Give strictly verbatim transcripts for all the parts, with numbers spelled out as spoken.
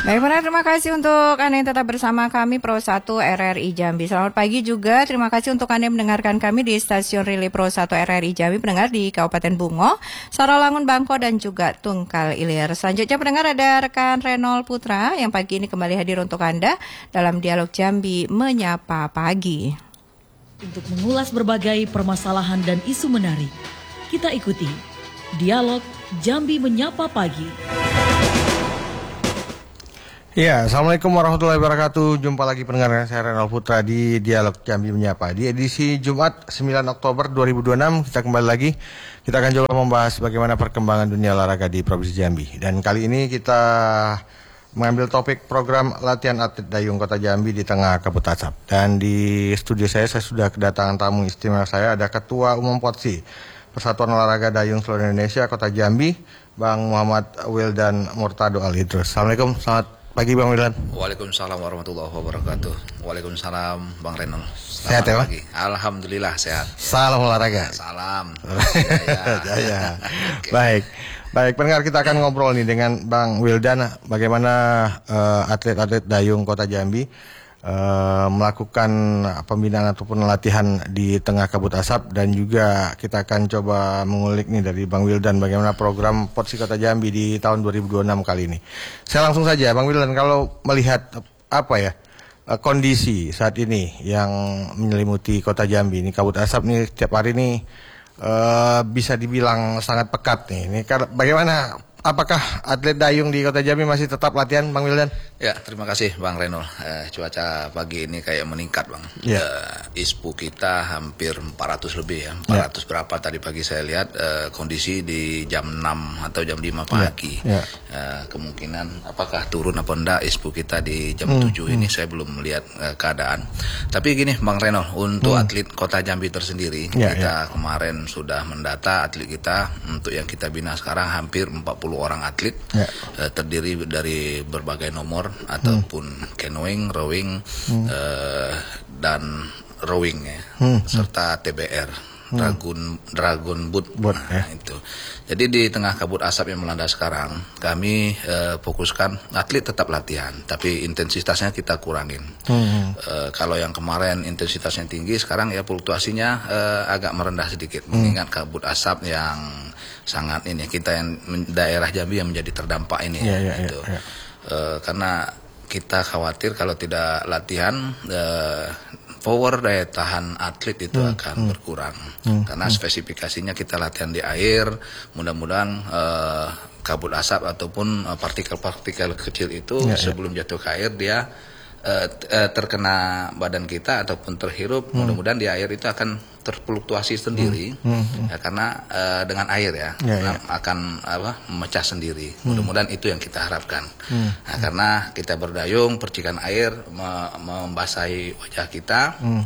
Baik, benar, terima kasih untuk Anda yang tetap bersama kami Pro satu R R I Jambi. Selamat pagi juga, terima kasih untuk Anda yang mendengarkan kami di stasiun Relay Pro satu R R I Jambi, pendengar di Kabupaten Bungo, Sarawangun, Bangko, dan juga Tungkal Ilir. Selanjutnya pendengar ada rekan Renol Putra yang pagi ini kembali hadir untuk Anda dalam Dialog Jambi Menyapa Pagi. Untuk mengulas berbagai permasalahan dan isu menarik, kita ikuti Dialog Jambi Menyapa Pagi. Ya, Assalamualaikum warahmatullahi wabarakatuh. Jumpa lagi pendengar, saya Renal Putra di Dialog Jambi Menyapa. Di edisi Jumat sembilan Oktober dua ribu dua puluh enam kita kembali lagi. Kita akan coba membahas bagaimana perkembangan dunia olahraga di Provinsi Jambi. Dan kali ini kita mengambil topik program latihan atlet dayung Kota Jambi di tengah kabut asap. Dan di studio saya, saya sudah kedatangan tamu istimewa saya, ada Ketua Umum P O T S I Persatuan Olahraga Dayung Seluruh Indonesia Kota Jambi, Bang Muhammad Wildan Murtado Al-Idrus. Assalamualaikum, selamat pagi Bang Wildan. Waalaikumsalam warahmatullahi wabarakatuh. Waalaikumsalam Bang Renol. Sehat ya Bang? Alhamdulillah sehat. Salam olahraga. Salam. Jaya. Jaya. Okay. Baik. Baik, pendengar, kita akan ngobrol nih dengan Bang Wildan bagaimana uh, atlet-atlet dayung Kota Jambi uh, melakukan pembinaan ataupun latihan di tengah kabut asap, dan juga kita akan coba mengulik nih dari Bang Wildan bagaimana program P O T S I Kota Jambi di tahun dua ribu dua puluh enam kali ini. Saya langsung saja, Bang Wildan, kalau melihat apa ya kondisi saat ini yang menyelimuti Kota Jambi ini, kabut asap nih setiap hari nih Uh, bisa dibilang sangat pekat nih. Ini bagaimana? Apakah atlet dayung di Kota Jambi masih tetap latihan, Bang Wildan? Ya, terima kasih Bang Renol. Eh, cuaca pagi ini kayak meningkat, Bang. Ya. Eh, I S P U kita hampir empat ratus lebih ya. empat ratus ya. Berapa tadi pagi saya lihat eh, kondisi di jam enam atau jam lima pagi. Ya. Ya. Eh, kemungkinan apakah turun apa enggak I S P U kita di jam hmm, tujuh ini hmm. saya belum melihat eh, keadaan. Tapi gini Bang Renol, untuk hmm. atlet Kota Jambi tersendiri, ya, kita ya. kemarin sudah mendata atlet kita untuk yang kita bina sekarang hampir empat puluh orang atlet, ya. uh, terdiri dari berbagai nomor ataupun hmm. canoeing, rowing, hmm. uh, dan rowing ya, hmm. serta T B R, hmm. dragon dragon boat. boat nah, ya. Itu. Jadi di tengah kabut asap yang melanda sekarang, kami uh, fokuskan atlet tetap latihan, tapi intensitasnya kita kurangin. Hmm. Uh, kalau yang kemarin intensitasnya tinggi, sekarang ya fluktuasinya uh, agak merendah sedikit, hmm. mengingat kabut asap yang sangat ini, kita yang daerah Jambi yang menjadi terdampak ini, yeah, yeah, gitu. yeah, yeah. Uh, karena kita khawatir kalau tidak latihan, uh, power daya tahan atlet itu hmm, akan hmm. berkurang, hmm, karena hmm. spesifikasinya kita latihan di air. Mudah-mudahan uh, kabut asap ataupun uh, partikel-partikel kecil itu yeah, sebelum yeah. jatuh ke air dia uh, terkena badan kita ataupun terhirup, hmm. mudah-mudahan di air itu akan terfluktuasi sendiri, hmm, hmm, hmm. Ya, karena uh, dengan air ya, ya, ya. akan apa memecah sendiri. Hmm. Mudah-mudahan itu yang kita harapkan. Hmm. Nah, karena kita berdayung, percikan air me membasahi wajah kita, hmm.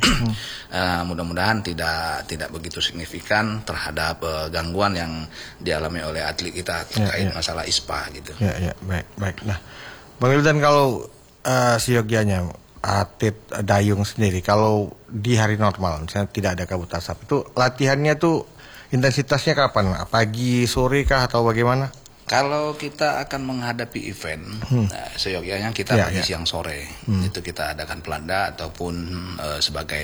uh, mudah-mudahan tidak tidak begitu signifikan terhadap uh, gangguan yang dialami oleh atlet kita terkait ya, ya. masalah I S P A gitu. Ya, ya, baik, baik. Nah, Bang Wildan, kalau uh, siogianya atlet dayung sendiri, kalau di hari normal misalnya tidak ada kabut asap, itu latihannya tuh intensitasnya kapan? Pagi, sore kah, atau bagaimana? Kalau kita akan menghadapi event, hmm. nah, seyogyanya kita ya, pagi, ya. siang, sore, hmm. itu kita adakan pelanda ataupun uh, sebagai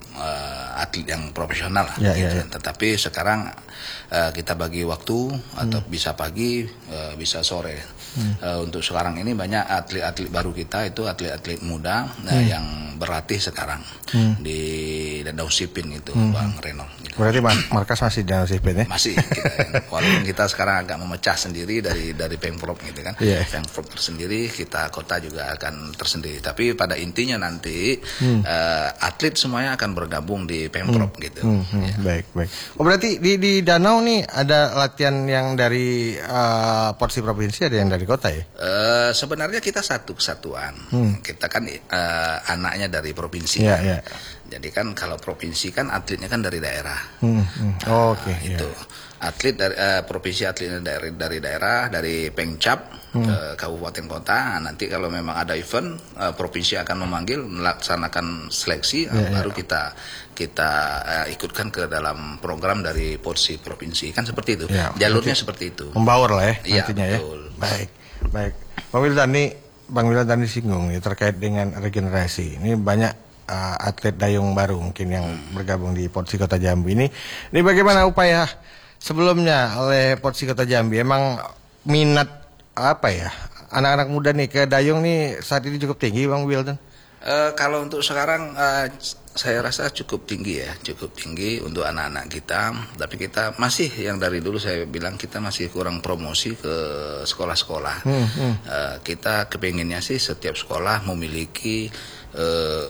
uh, atlet yang profesional, ya, gitu. ya, ya. Tetapi sekarang uh, kita bagi waktu atau hmm. bisa pagi, uh, bisa sore. Hmm. Uh, untuk sekarang ini banyak atlet-atlet baru kita itu atlet-atlet muda hmm. uh, yang berlatih sekarang hmm. di Danau Sipin itu, hmm. Bang Renol. Gitu. Berarti markas masih Danau Sipin ya? Masih. Kita, walaupun kita sekarang agak memecah sendiri dari dari Pemprov gitu kan, yeah. Pemprov tersendiri, kita kota juga akan tersendiri. Tapi pada intinya nanti hmm. uh, atlet semuanya akan bergabung di Pemprov hmm. gitu. Hmm. Hmm. Ya. Baik baik. Oh, berarti di di danau nih ada latihan yang dari uh, porsi provinsi, ada yang dari kota ya? Uh, sebenarnya kita satu kesatuan. Hmm. Kita kan uh, anaknya dari provinsi. Yeah, kan? yeah. Jadi kan kalau provinsi kan atletnya kan dari daerah. Hmm. Hmm. Oh, Oke. Okay, itu. Yeah. Atlet dari uh, provinsi, atletnya dari dari daerah, dari Pengcap hmm. ke kabupaten kota. Nanti kalau memang ada event, uh, provinsi akan memanggil melaksanakan seleksi, yeah, baru yeah. kita kita uh, ikutkan ke dalam program dari P O T S I provinsi, kan seperti itu. Yeah, jalurnya seperti itu. Membaur lah ya, ya nantinya betul. ya. Baik, baik. Pak Wildan, nih Bang Wildan tadi singgung nih terkait dengan regenerasi. Ini banyak uh, atlet dayung baru mungkin yang bergabung di Porsi Kota Jambi ini. Ini bagaimana upaya sebelumnya oleh Porsi Kota Jambi? Emang minat apa ya anak-anak muda nih ke dayung nih saat ini cukup tinggi, Bang Wildan? Uh, kalau untuk sekarang uh, saya rasa cukup tinggi ya, cukup tinggi untuk anak-anak kita. Tapi kita masih yang dari dulu saya bilang kita masih kurang promosi ke sekolah-sekolah. Hmm, hmm. Uh, kita kepinginnya sih setiap sekolah memiliki uh,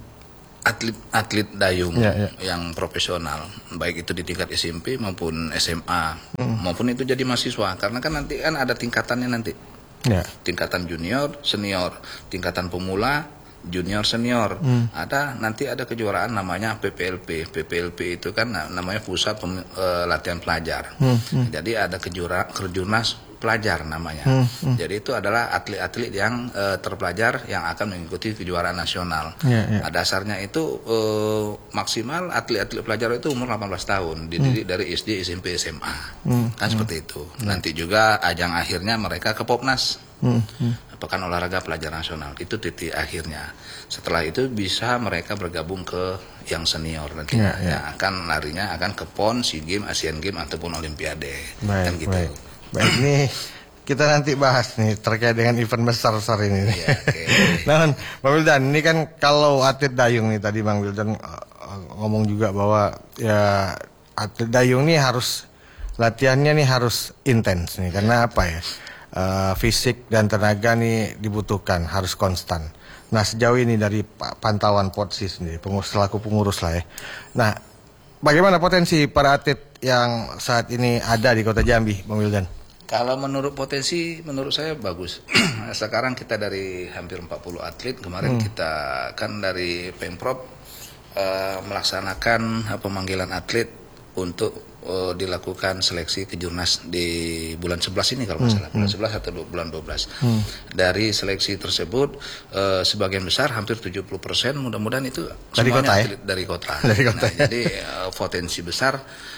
atlet-atlet dayung ya, ya. yang profesional, baik itu di tingkat S M P maupun S M A, hmm. maupun itu jadi mahasiswa. Karena kan nanti kan ada tingkatannya nanti, ya. Tingkatan junior, senior, tingkatan pemula, junior, senior. Hmm. Ada nanti ada kejuaraan namanya P P L P. P P L P itu kan namanya pusat pem, uh, latihan pelajar. Hmm. Hmm. Jadi ada kejuaraan kerjurnas pelajar namanya. Hmm. Hmm. Jadi itu adalah atlet-atlet yang uh, terpelajar yang akan mengikuti kejuaraan nasional. Yeah, yeah. Nah, dasarnya itu uh, maksimal atlet-atlet pelajar itu umur delapan belas tahun, dididik hmm. dari S D, S M P, S M A. Hmm. Kan hmm. seperti itu. Hmm. Nanti juga ajang akhirnya mereka ke Popnas. Hmm. Hmm. Pekan olahraga pelajar nasional itu titik akhirnya. Setelah itu bisa mereka bergabung ke yang senior nantinya, ya, ya. yang akan larinya akan ke PON, SEA Games, Asian Games ataupun Olimpiade. Baik, kan gitu. Baik, baik nih kita nanti bahas nih terkait dengan event besar-besar ini. Ya, okay. Nah, Bang Wildan, ini kan kalau atlet dayung nih tadi Bang Wildan uh, ngomong juga bahwa ya atlet dayung nih harus latihannya nih harus intens nih karena apa ya? Uh, fisik dan tenaga nih dibutuhkan, harus konstan. Nah sejauh ini dari pantauan Porsi sendiri, pengurus selaku pengurus lah ya. Nah bagaimana potensi para atlet yang saat ini ada di Kota Jambi, Bang Wildan? Kalau menurut potensi, menurut saya bagus. Sekarang kita dari hampir empat puluh atlet, kemarin hmm. kita kan dari Pemprov uh, melaksanakan uh, pemanggilan atlet untuk uh, dilakukan seleksi kejurnas di bulan sebelas ini kalau nggak hmm, salah, bulan hmm. sebelas atau bulan dua belas. Hmm. Dari seleksi tersebut uh, sebagian besar hampir tujuh puluh persen mudah-mudahan itu dari kota ya? Dari kota. Dari kota. Nah, jadi uh, potensi besar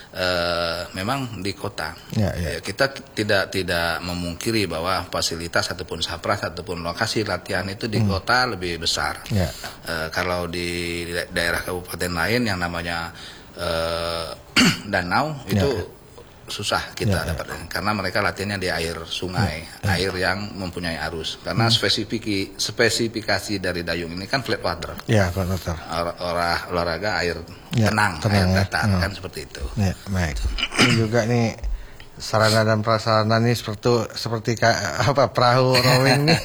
uh, memang di kota. Ya, ya. Kita tidak tidak memungkiri bahwa fasilitas ataupun sapras ataupun lokasi latihan itu di hmm. kota lebih besar. Ya. Uh, kalau di daerah kabupaten lain yang namanya uh, danau itu ya. susah kita ya, dapat ya. Karena mereka latihannya di air sungai, ya, ya. air yang mempunyai arus. Karena hmm. spesifiki, spesifikasi dari dayung ini kan flat water. Ya, flat water. Or, or, olahraga air ya, tenang, tenang, air datar ya. Kan seperti itu. Ya, baik. Ini juga nih sarana dan prasarana nih seperti seperti apa perahu rowing nih.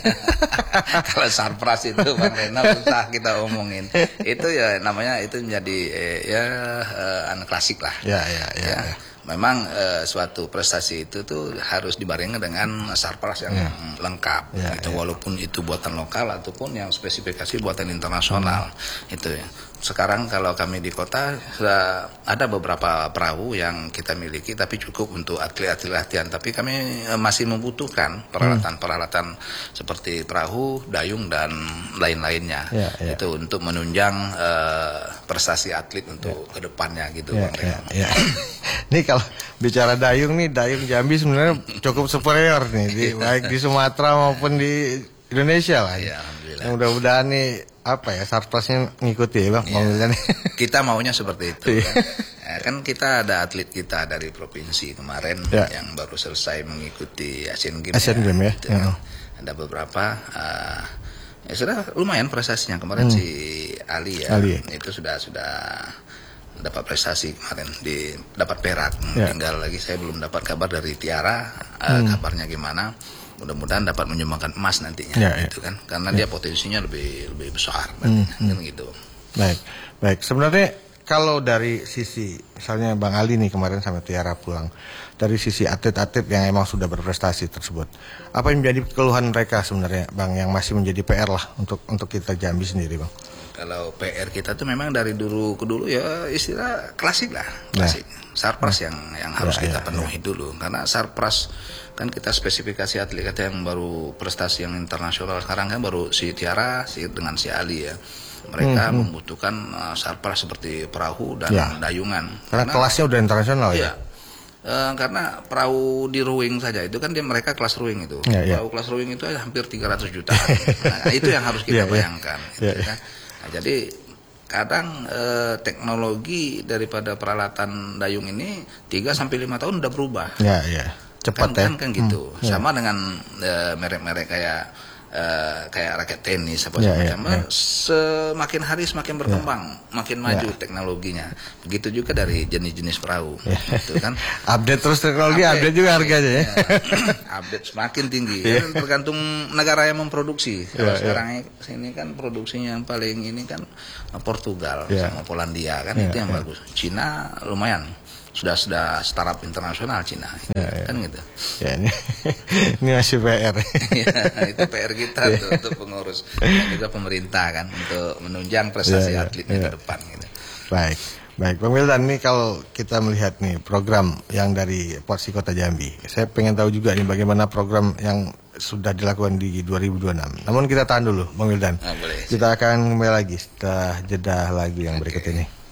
Kalau sarpras itu Bang Rena susah kita omongin. Itu ya namanya itu menjadi eh, ya eh, anak klasik lah. Ya ya ya. ya. ya. Memang eh, suatu prestasi itu tuh harus dibarengi dengan sarpras yang ya. lengkap. Ya, itu ya. Walaupun itu buatan lokal ataupun yang spesifikasi buatan internasional. Hmm. Itu ya. Sekarang kalau kami di kota sudah ada beberapa perahu yang kita miliki tapi cukup untuk atlet-atlet latihan. Tapi kami masih membutuhkan peralatan-peralatan seperti perahu, dayung dan lain-lainnya. Ya, ya. Itu untuk menunjang uh, prestasi atlet untuk ya. kedepannya gitu. Ya, Bang ya, ya. Ini kalau bicara dayung nih, dayung Jambi sebenarnya cukup superior nih, di, baik di Sumatera maupun di Indonesia lah. Ya, alhamdulillah. Mudah-mudahan nih apa ya sarplasnya ngikuti ya Bang. Ya, kita maunya seperti itu kan. Ya, kan kita ada atlet kita dari provinsi kemarin ya. yang baru selesai mengikuti Asian Games. Asian Games ya. Gitu, ya. Kan. Ada beberapa uh, ya sudah lumayan prestasinya kemarin hmm. si Ali ya. Ali. Itu sudah sudah dapat prestasi kemarin di dapat perak. Ya. Tinggal lagi saya belum dapat kabar dari Tiara uh, hmm. kabarnya gimana. Mudah-mudahan dapat menyumbangkan emas nantinya, ya, gitu kan, karena ya. dia potensinya lebih lebih besar, nantinya, hmm, kan gitu. Baik, baik. Sebenarnya kalau dari sisi, misalnya Bang Ali nih kemarin sama Tiara pulang, dari sisi atlet-atlet yang emang sudah berprestasi tersebut, apa yang menjadi keluhan mereka sebenarnya, Bang, yang masih menjadi P R lah untuk untuk kita Jambi sendiri, Bang? Kalau P R kita tuh memang dari dulu ke dulu ya istilah klasik lah, klasik. Nah. Sarpras yang yang harus ya, kita ya, penuhi ya. dulu, karena sarpras kan kita spesifikasi atlet kita yang baru prestasi yang internasional sekarang kan baru si Tiara si dengan si Ali ya. Mereka hmm, membutuhkan uh, sarpras seperti perahu dan ya. dayungan. Karena, karena kelasnya udah internasional ya. ya. Uh, karena perahu di rowing saja itu kan dia mereka kelas rowing itu. Ya, ya. Perahu kelas rowing itu hampir tiga ratus juta. Nah, itu yang harus kita ya, bayangkan. Ya, gitu, ya. kan? Nah, jadi kadang eh, teknologi daripada peralatan dayung ini tiga sampai lima tahun udah berubah. Ya, ya. Cepat kan, ya. Kan, kan gitu. Hmm, ya. Sama dengan eh, merek-merek kayak Uh, kayak raket tenis apa ya, semacam, ya, ya. semakin hari semakin berkembang, ya. makin maju ya. teknologinya. Begitu juga dari jenis-jenis perahu, ya. gitu kan. Update terus teknologi, update, update juga harganya ya. ya. Update semakin tinggi, ya. Kan tergantung negara yang memproduksi. Kalau ya, sekarang ya. ini kan produksinya yang paling ini kan Portugal ya. sama Polandia kan, ya, itu yang ya. bagus. Cina lumayan. Sudah sudah startup internasional Cina, ya, ya. kan gitu. Ya, ini, ini masih P R. Ya, itu P R kita tuh, untuk pengurus dan juga pemerintah kan untuk menunjang prestasi ya, ya, atletnya ya. ke depan. Gitu. Baik, baik, Bang Wildan, nih kalau kita melihat nih program yang dari Porsi Kota Jambi, saya pengen tahu juga nih bagaimana program yang sudah dilakukan di dua ribu dua puluh enam. Namun kita tahan dulu, Bang Wildan. Nah, boleh. Kita akan kembali lagi setelah jeda lagu yang berikut Oke. ini.